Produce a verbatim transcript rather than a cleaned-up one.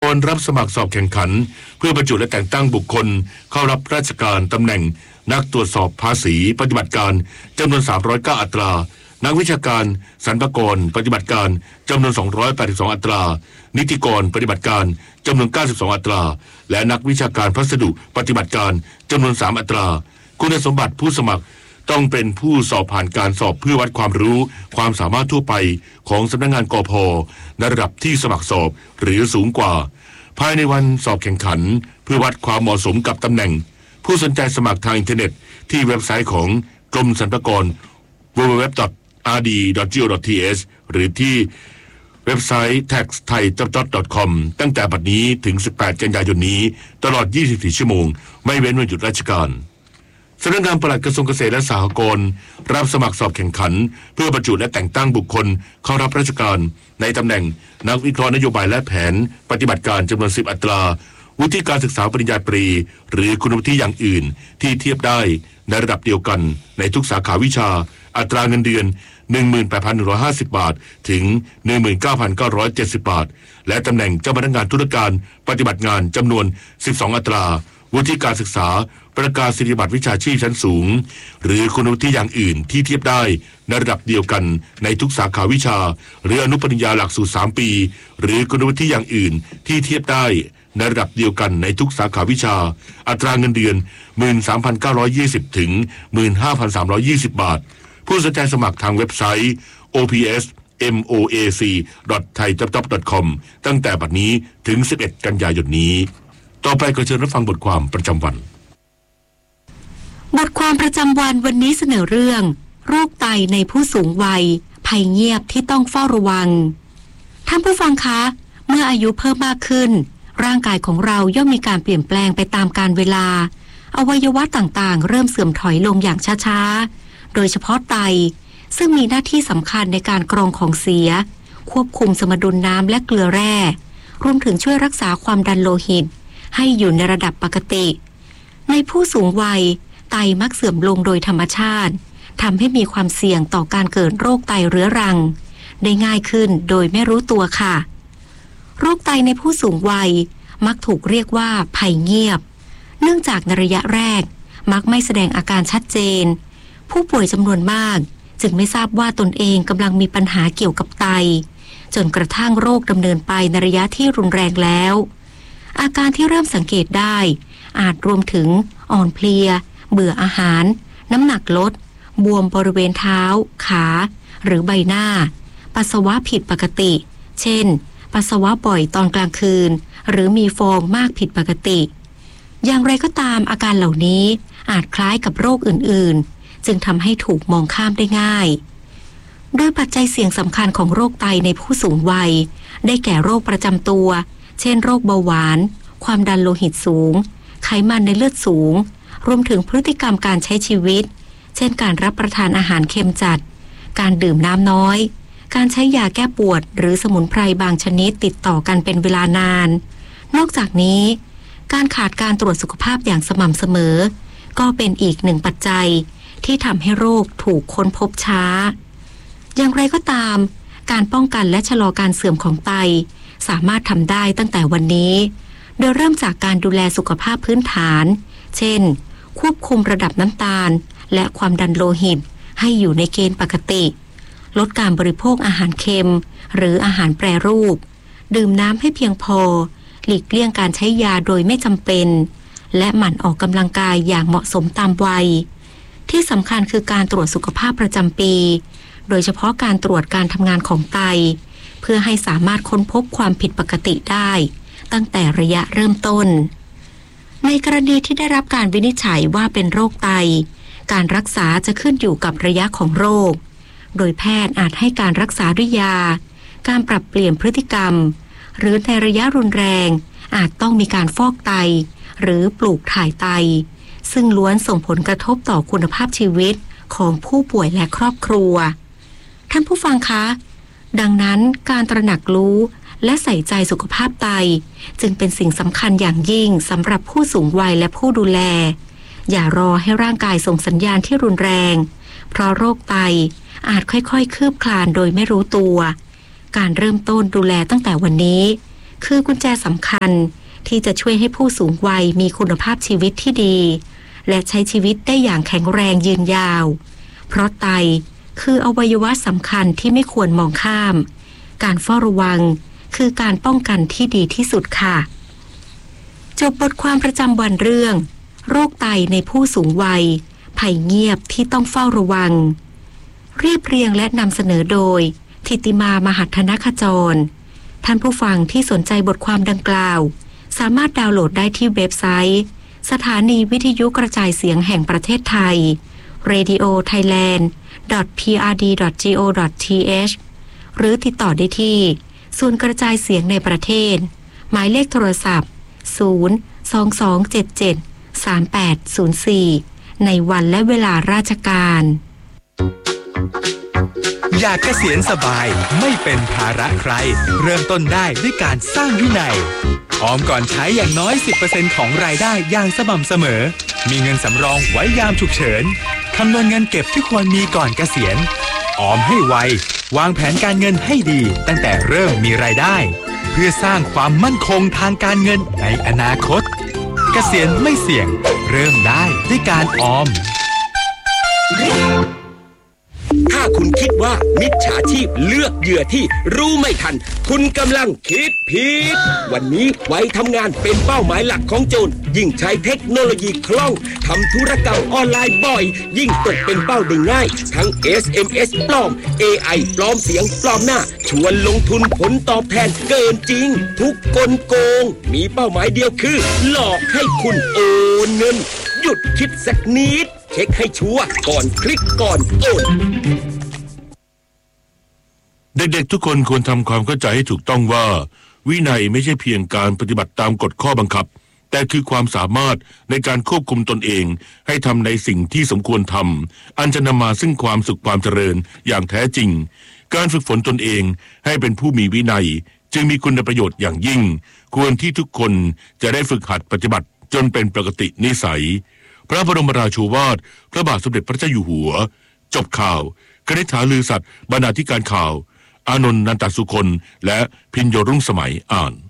รรับสมัครสอบแข่งขันเพื่อบรรจุและแต่งตั้งบุคคลเข้ารับราชการตำแหน่งนักตรวจสอบภาษีปฏิบัติการจำนวนสามร้อยเก้าอัตรานักวิชาการสรรพากรปฏิบัติการจำนวนสองร้อยแปดสิบสองอัตรานิติกรปฏิบัติการจำนวนเก้าสิบสองอัตราและนักวิชาการพัสดุปฏิบัติการจำนวนสามอัตราคุณสมบัติผู้สมัครต้องเป็นผู้สอบผ่านการสอบเพื่อวัดความรู้ความสามารถทั่วไปของสำนักงานกพ.ในระดับที่สมัครสอบหรือสูงกว่าภายในวันสอบแข่งขันเพื่อวัดความเหมาะสมกับตำแหน่งผู้สนใจสมัครทางอินเทอร์เน็ตที่เว็บไซต์ของกรมสรรพากร ดับเบิลยู ดับเบิลยู ดับเบิลยู ดอท อาร์ ดี ดอท จี โอ ดอท ที เอช หรือที่เว็บไซต์ แท็กซ์ ไทย ดอท คอม ตั้งแต่บัดนี้ถึงสิบแปดกันยายนนี้ตลอดยี่สิบสี่ชั่วโมงไม่เว้นวันหยุดราชการสำนักงานปลัดกระทรวงเกษตรและสหกรณ์รับสมัครสอบแข่งขันเพื่อบรรจุและแต่งตั้งบุคคลเข้ารับราชการในตำแหน่งนักวิเคราะห์นโยบายและแผนปฏิบัติการจำนวนสิบอัตราวุฒิการศึกษาปริญญาตรีหรือคุณวุฒิอย่างอื่นที่เทียบได้ในระดับเดียวกันในทุกสาขาวิชาอัตราเงินเดือน หนึ่งหมื่นแปดพันหนึ่งร้อยห้าสิบ บาทถึง หนึ่งหมื่นเก้าพันเก้าร้อยเจ็ดสิบ บาทและตำแหน่งเจ้าพนักงานธุรการปฏิบัติงานจำนวนสิบสองอัตราวุฒิการศึกษาประกาศนียบัตรวิชาชีพชั้นสูงหรือคุณวุฒิอย่างอื่นที่เทียบได้ในระดับเดียวกันในทุกสาขาวิชาหรืออนุปริญญาหลักสูตรสามปีหรือคุณวุฒิอย่างอื่นที่เทียบได้ในระดับเดียวกันในทุกสาขาวิชาอัตราเงินเดือน หนึ่งหมื่นสามพันเก้าร้อยยี่สิบ ถึง หนึ่งหมื่นห้าพันสามร้อยยี่สิบ บาทผู้สนใจสมัครทางเว็บไซต์ โอ พี เอส เอ็ม โอ เอ ซี ดอท ไทย ดอท คอม ตั้งแต่บัดนี้ถึงสิบเอ็ดกันยายนนี้ต่อไปก็เชิญรับฟังบทความประจำวันบทความประจำวันวันนี้เสนอเรื่องโรคไตในผู้สูงวัยภัยเงียบที่ต้องเฝ้าระวังท่านผู้ฟังคะเมื่ออายุเพิ่มมากขึ้นร่างกายของเราย่อมมีการเปลี่ยนแปลงไปตามกาลเวลาอวัยวะต่างๆเริ่มเสื่อมถอยลงอย่างช้าๆโดยเฉพาะไตซึ่งมีหน้าที่สำคัญในการกรองของเสียควบคุมสมดุลน้ำและเกลือแร่รวมถึงช่วยรักษาความดันโลหิตให้อยู่ในระดับปกติในผู้สูงวัยไตมักเสื่อมลงโดยธรรมชาติทำให้มีความเสี่ยงต่อการเกิดโรคไตเรื้อรังได้ง่ายขึ้นโดยไม่รู้ตัวค่ะโรคไตในผู้สูงวัยมักถูกเรียกว่าภัยเงียบเนื่องจากในระยะแรกมักไม่แสดงอาการชัดเจนผู้ป่วยจำนวนมากจึงไม่ทราบว่าตนเองกำลังมีปัญหาเกี่ยวกับไตจนกระทั่งโรคดำเนินไปในระยะที่รุนแรงแล้วอาการที่เริ่มสังเกตได้อาจรวมถึงอ่อนเพลียเบื่ออาหารน้ำหนักลดบวมบริเวณเท้าขาหรือใบหน้าปัสสาวะผิดปกติเช่นปัสสาวะบ่อยตอนกลางคืนหรือมีฟองมากผิดปกติอย่างไรก็ตามอาการเหล่านี้อาจคล้ายกับโรคอื่นๆจึงทำให้ถูกมองข้ามได้ง่ายโดยปัจจัยเสี่ยงสำคัญของโรคไตในผู้สูงวัยได้แก่โรคประจำตัวเช่นโรคเบาหวานความดันโลหิตสูงไขมันในเลือดสูงรวมถึงพฤติกรรมการใช้ชีวิตเช่นการรับประทานอาหารเค็มจัดการดื่มน้ำน้อยการใช้ยาแก้ปวดหรือสมุนไพรบางชนิดติดต่อกันเป็นเวลานานนอกจากนี้การขาดการตรวจสุขภาพอย่างสม่ำเสมอก็เป็นอีกหนึ่งปัจจัยที่ทำให้โรคถูกค้นพบช้าอย่างไรก็ตามการป้องกันและชะลอการเสื่อมของไตสามารถทำได้ตั้งแต่วันนี้โดยเริ่มจากการดูแลสุขภาพพื้นฐานเช่นควบคุมระดับน้ำตาลและความดันโลหิตให้อยู่ในเกณฑ์ปกติลดการบริโภคอาหารเค็มหรืออาหารแปรรูปดื่มน้ำให้เพียงพอหลีกเลี่ยงการใช้ยาโดยไม่จำเป็นและหมั่นออกกำลังกายอย่างเหมาะสมตามวัยที่สำคัญคือการตรวจสุขภาพประจำปีโดยเฉพาะการตรวจการทำงานของไตเพื่อให้สามารถค้นพบความผิดปกติได้ตั้งแต่ระยะเริ่มต้นในกรณีที่ได้รับการวินิจฉัยว่าเป็นโรคไตการรักษาจะขึ้นอยู่กับระยะของโรคโดยแพทย์อาจให้การรักษาด้วยยาการปรับเปลี่ยนพฤติกรรมหรือในระยะรุนแรงอาจต้องมีการฟอกไตหรือปลูกถ่ายไตซึ่งล้วนส่งผลกระทบต่อคุณภาพชีวิตของผู้ป่วยและครอบครัวท่านผู้ฟังคะดังนั้นการตระหนักรู้และใส่ใจสุขภาพไตจึงเป็นสิ่งสำคัญอย่างยิ่งสำหรับผู้สูงวัยและผู้ดูแลอย่ารอให้ร่างกายส่งสัญญาณที่รุนแรงเพราะโรคไตอาจค่อยๆคืบคลานโดยไม่รู้ตัวการเริ่มต้นดูแลตั้งแต่วันนี้คือกุญแจสำคัญที่จะช่วยให้ผู้สูงวัยมีคุณภาพชีวิตที่ดีและใช้ชีวิตได้อย่างแข็งแรงยืนยาวเพราะไตคืออวัยวะสำคัญที่ไม่ควรมองข้ามการเฝ้าระวังคือการป้องกันที่ดีที่สุดค่ะจบบทความประจำวันเรื่องโรคไตในผู้สูงวัยภัยเงียบที่ต้องเฝ้าระวังเรียบเรียงและนำเสนอโดยธิติมามหัฒนขจรท่านผู้ฟังที่สนใจบทความดังกล่าวสามารถดาวน์โหลดได้ที่เว็บไซต์สถานีวิทยุกระจายเสียงแห่งประเทศไทย เรดิโอ ไทยแลนด์ ดอท พี อาร์ ดี ดอท จี โอ ดอท ที เอช หรือติดต่อได้ที่ศูนย์กระจายเสียงในประเทศหมายเลขโทรศัพท์ศูนย์ สอง สอง เจ็ด เจ็ด สาม แปด ศูนย์ สี่ในวันและเวลาราชการอยากเกษียณสบายไม่เป็นภาระใครเริ่มต้นได้ด้วยการสร้างวินัยออมก่อนใช้อย่างน้อย สิบเปอร์เซ็นต์ ของรายได้อย่างสม่ำเสมอมีเงินสำรองไว้ยามฉุกเฉินคำนวณเงินเก็บที่ควรมีก่อนเกษียณออมให้ไววางแผนการเงินให้ดีตั้งแต่เริ่มมีรายได้เพื่อสร้างความมั่นคงทางการเงินในอนาคตเกษียณไม่เสี่ยงเริ่มได้ด้วยการออมถ้าคุณคิดว่ามิจฉาชีพเลือกเหยื่อที่รู้ไม่ทันคุณกำลังคิดผิดวันนี้ไว้ทำงานเป็นเป้าหมายหลักของโจรยิ่งใช้เทคโนโลยีคล่องทำธุรกรรมออนไลน์บ่อยยิ่งตกเป็นเป้าได้ง่ายทั้ง เอส เอ็ม เอส ปลอม เอ ไอ ปลอมเสียงปลอมหน้าชวนลงทุนผลตอบแทนเกินจริงทุกกลโกงมีเป้าหมายเดียวคือหลอกให้คุณโอนเงินหยุดคิดสักนิดเช็คให้ชัวร์ก่อนคลิกก่อนโอนเด็กๆทุกคนควรทำความเข้าใจให้ถูกต้องว่าวินัยไม่ใช่เพียงการปฏิบัติตามกฎข้อบังคับแต่คือความสามารถในการควบคุมตนเองให้ทำในสิ่งที่สมควรทำอันจะนำมาซึ่งความสุขความเจริญอย่างแท้จริงการฝึกฝนตนเองให้เป็นผู้มีวินัยจึงมีคุณประโยชน์อย่างยิ่งควรที่ทุกคนจะได้ฝึกหัดปฏิบัติจนเป็นปกตินิสัยพระบรมราโชวาทพระบาทสมเด็จพระเจ้าอยู่หัวจบข่าวคณิษฐาลือสัตย์บรรณาธิการข่าวอานนท์นันตสุคนและพิญโยรุ่งสมัยอ่าน